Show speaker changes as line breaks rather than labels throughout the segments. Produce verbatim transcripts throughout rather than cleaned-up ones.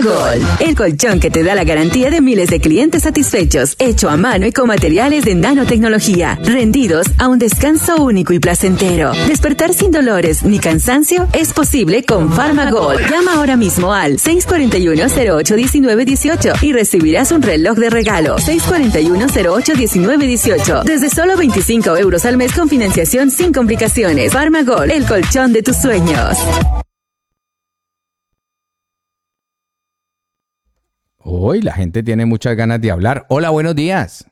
Gold, el colchón que te da la garantía de miles de clientes satisfechos, hecho a mano y con materiales de nanotecnología, rendidos a un descanso único y placentero. Despertar sin dolores ni cansancio es posible con Farmagold. Llama ahora mismo al seis cuatro uno, cero ocho uno nueve uno ocho y recibirás un reloj de regalo. seis cuatro uno, cero ocho uno nueve uno ocho. Desde solo veinticinco euros al mes con financiación sin complicaciones. Farmagold, el colchón de tus sueños.
Hoy la gente tiene muchas ganas de hablar. Hola, buenos días.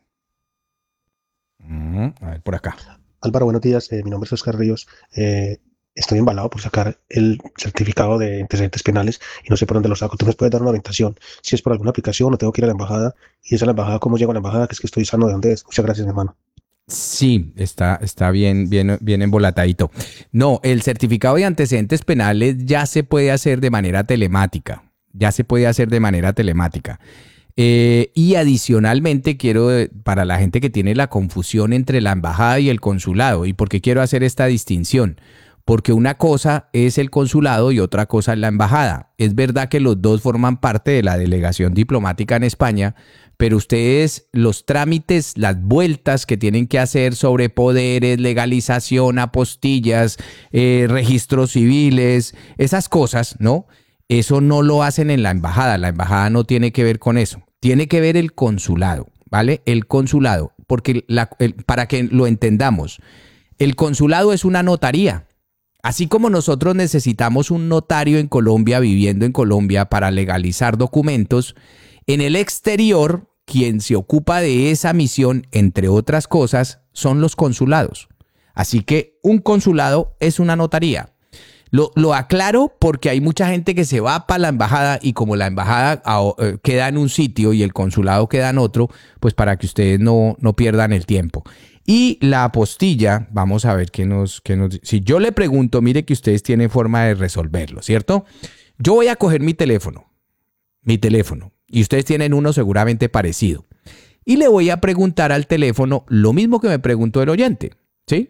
Mm, a ver, por acá.
Álvaro, buenos días. Eh, mi nombre es Oscar Ríos. Eh, estoy embalado por sacar el certificado de antecedentes penales y no sé por dónde lo saco. ¿Tú me puedes dar una orientación? Si es por alguna aplicación o tengo que ir a la embajada. Y es a la embajada, ¿cómo llego a la embajada? Que es que estoy sano de dónde es. Muchas gracias, mi hermano.
Sí, está, está bien, bien, bien embolatadito. No, el certificado de antecedentes penales ya se puede hacer de manera telemática. Ya se puede hacer de manera telemática. Eh, y adicionalmente quiero, para la gente que tiene la confusión entre la embajada y el consulado, ¿y por qué quiero hacer esta distinción? Porque una cosa es el consulado y otra cosa es la embajada. Es verdad que los dos forman parte de la delegación diplomática en España, pero ustedes, los trámites, las vueltas que tienen que hacer sobre poderes, legalización, apostillas, eh, registros civiles, esas cosas, ¿no? Eso no lo hacen en la embajada. La embajada no tiene que ver con eso. Tiene que ver el consulado, ¿vale? El consulado, porque la, el, para que lo entendamos, el consulado es una notaría. Así como nosotros necesitamos un notario en Colombia, viviendo en Colombia, para legalizar documentos, en el exterior, quien se ocupa de esa misión, entre otras cosas, son los consulados. Así que un consulado es una notaría. Lo, lo aclaro porque hay mucha gente que se va para la embajada y como la embajada uh, queda en un sitio y el consulado queda en otro, pues para que ustedes no, no pierdan el tiempo. Y la apostilla, vamos a ver qué nos, qué nos... Si yo le pregunto, mire que ustedes tienen forma de resolverlo, ¿cierto? Yo voy a coger mi teléfono, mi teléfono, y ustedes tienen uno seguramente parecido. Y le voy a preguntar al teléfono lo mismo que me preguntó el oyente, ¿sí?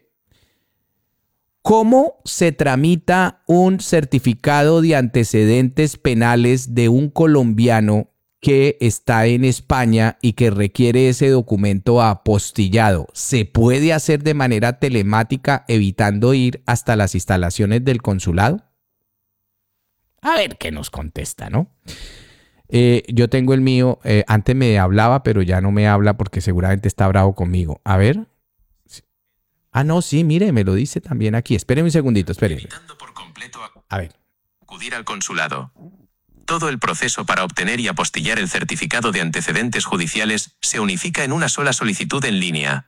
¿Cómo se tramita un certificado de antecedentes penales de un colombiano que está en España y que requiere ese documento apostillado? ¿Se puede hacer de manera telemática evitando ir hasta las instalaciones del consulado? A ver qué nos contesta, ¿no? Eh, yo tengo el mío, eh, antes me hablaba, pero ya no me habla porque seguramente está bravo conmigo. A ver. Ah, no, sí, mire, me lo dice también aquí. Espérenme un segundito, espérenme.
Evitando por completo
A ver.
acudir al consulado. Todo el proceso para obtener y apostillar el certificado de antecedentes judiciales se unifica en una sola solicitud en línea.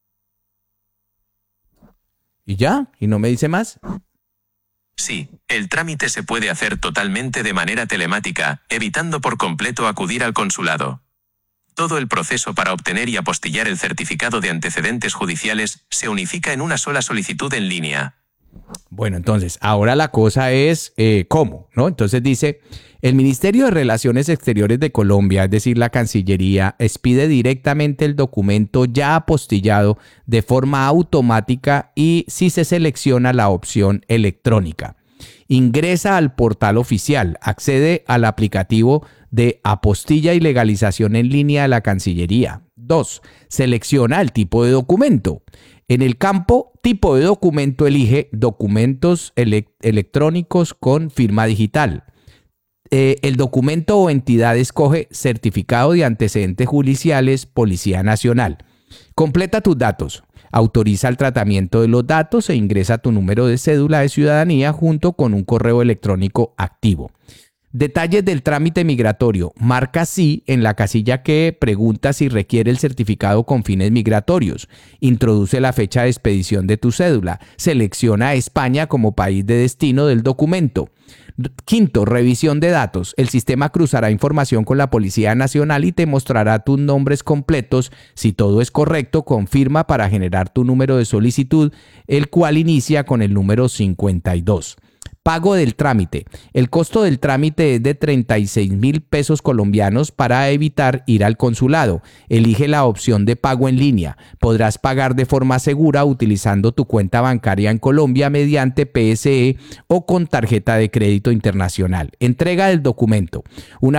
¿Y ya? ¿Y no me dice más?
Sí, el trámite se puede hacer totalmente de manera telemática, evitando por completo acudir al consulado. Todo el proceso para obtener y apostillar el certificado de antecedentes judiciales se unifica en una sola solicitud en línea.
Bueno, entonces, ahora la cosa es eh, ¿cómo? ¿No? Entonces dice, el Ministerio de Relaciones Exteriores de Colombia, es decir, la Cancillería, expide directamente el documento ya apostillado de forma automática y si se selecciona la opción electrónica. Ingresa al portal oficial, accede al aplicativo de apostilla y legalización en línea de la Cancillería. Dos, selecciona el tipo de documento. En el campo tipo de documento elige documentos ele- electrónicos con firma digital. Eh, el documento o entidad escoge certificado de antecedentes judiciales, Policía Nacional. Completa tus datos. Autoriza el tratamiento de los datos e ingresa tu número de cédula de ciudadanía junto con un correo electrónico activo. Detalles del trámite migratorio. Marca sí en la casilla que pregunta si requiere el certificado con fines migratorios. Introduce la fecha de expedición de tu cédula. Selecciona a España como país de destino del documento. Quinto, revisión de datos. El sistema cruzará información con la Policía Nacional y te mostrará tus nombres completos. Si todo es correcto, confirma para generar tu número de solicitud, el cual inicia con el número cincuenta y dos. Pago del trámite. El costo del trámite es de treinta y seis mil pesos colombianos para evitar ir al consulado. Elige la opción de pago en línea. Podrás pagar de forma segura utilizando tu cuenta bancaria en Colombia mediante P S E o con tarjeta de crédito internacional. Entrega del documento. Una